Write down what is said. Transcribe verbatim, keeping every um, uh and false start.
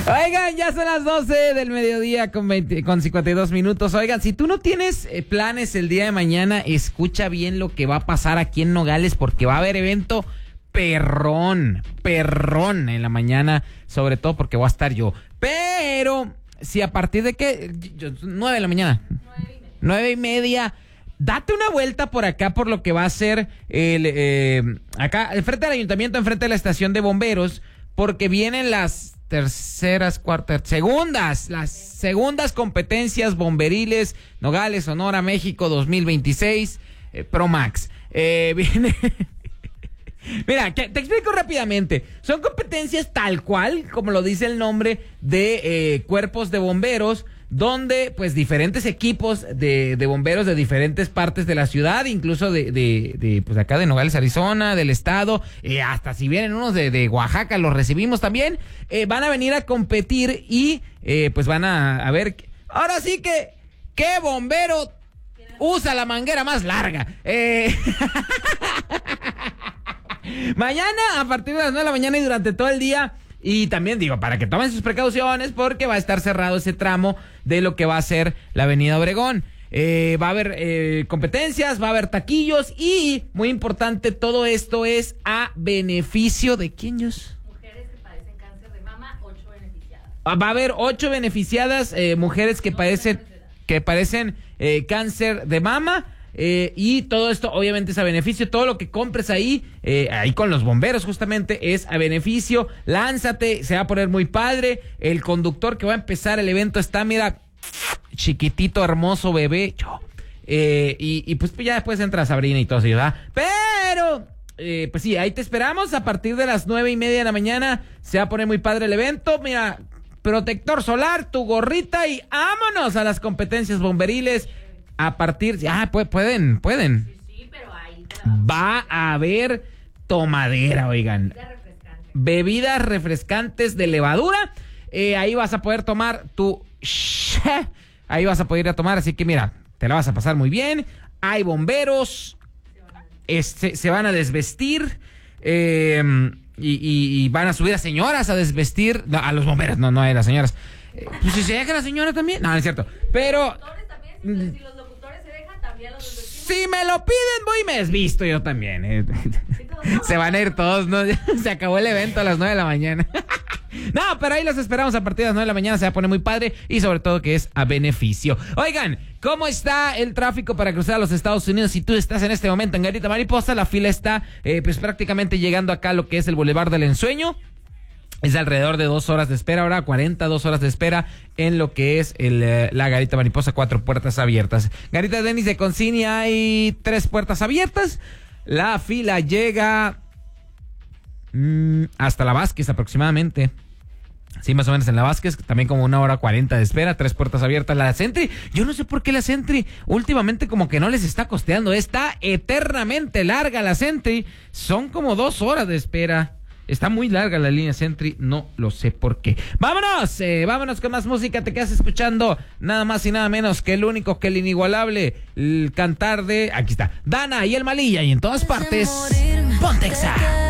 Oigan, ya son las doce del mediodía con, veinte, con cincuenta y dos minutos. Oigan, si tú no tienes eh, planes el día de mañana, escucha bien lo que va a pasar aquí en Nogales, porque va a haber evento perrón, perrón en la mañana, sobre todo porque voy a estar yo. Pero, si a partir de qué, nueve de la mañana, nueve y media, date una vuelta por acá por lo que va a ser el, eh, acá, enfrente del ayuntamiento, enfrente de la estación de bomberos, porque vienen las terceras, cuartas, segundas, las segundas competencias bomberiles Nogales, Sonora, México dos mil veintiséis, eh, Pro Max. Eh, viene... Mira, te, te explico rápidamente. Son competencias tal cual, como lo dice el nombre, de eh, cuerpos de bomberos, donde pues diferentes equipos de, de bomberos de diferentes partes de la ciudad, incluso de, de, de pues acá de Nogales, Arizona, del estado, eh, hasta si vienen unos de, de Oaxaca, los recibimos también, eh, van a venir a competir y eh, pues van a, a ver, ahora sí que, ¿qué bombero usa la manguera más larga? Eh... Mañana, a partir de las nueve de la mañana y durante todo el día. Y también digo, para que tomen sus precauciones, porque va a estar cerrado ese tramo de lo que va a ser la avenida Obregón. Eh, va a haber eh, competencias, va a haber taquillos y, muy importante, todo esto es a beneficio de ¿quién, Yos? Mujeres que padecen cáncer de mama, ocho beneficiadas. Va a haber ocho beneficiadas, eh, mujeres que padecen, que padecen eh, cáncer de mama. Eh, y todo esto obviamente es a beneficio. Todo lo que compres ahí, eh, ahí con los bomberos justamente, es a beneficio. Lánzate, se va a poner muy padre. El conductor que va a empezar el evento está, mira, chiquitito, hermoso bebé. Yo. Eh, y, y pues ya después entra Sabrina y todo eso, ¿verdad? Pero, eh, pues sí, ahí te esperamos a partir de las nueve y media de la mañana. Se va a poner muy padre el evento. Mira, protector solar, tu gorrita y vámonos a las competencias bomberiles. A partir, ah, pueden, pueden. Sí, sí, pero ahí va a haber tomadera, oigan. Bebidas refrescantes. Bebidas refrescantes de levadura. Eh, ahí vas a poder tomar tu... Ahí vas a poder ir a tomar, así que mira, te la vas a pasar muy bien. Hay bomberos. Este, se van a desvestir. Eh, y, y, y van a subir a señoras a desvestir. No, a los bomberos, no, no a las señoras. Eh, pues si se deja la señora también. No, no es cierto. Pero... Si los, si los locutores se dejan, también los desvestimos. Si me lo piden, voy y me desvisto yo también. Eh. Se van a ir todos, ¿no? Se acabó el evento a las nueve de la mañana. No, pero ahí los esperamos a partir de las nueve de la mañana. Se va a poner muy padre y sobre todo que es a beneficio. Oigan, ¿cómo está el tráfico para cruzar a los Estados Unidos? Si tú estás en este momento en Garita Mariposa, la fila está eh, pues prácticamente llegando acá a lo que es el Boulevard del Ensueño. Es alrededor de dos horas de espera, ahora cuarenta, dos horas de espera en lo que es el, eh, la Garita Mariposa, cuatro puertas abiertas. Garita Denis de Concini hay tres puertas abiertas. La fila llega mmm, hasta la Vázquez aproximadamente. Sí, más o menos en la Vázquez, también como una hora cuarenta de espera, tres puertas abiertas. La Sentry, yo no sé por qué la Sentry últimamente como que no les está costeando. Está eternamente larga la Sentry, son como dos horas de espera. Está muy larga la línea Sentry, no lo sé por qué. ¡Vámonos! Eh, vámonos con más música. Te quedas escuchando nada más y nada menos que el único, que el inigualable, el cantar de... Aquí está, Dana y el Malilla, y en todas partes, Pontexa.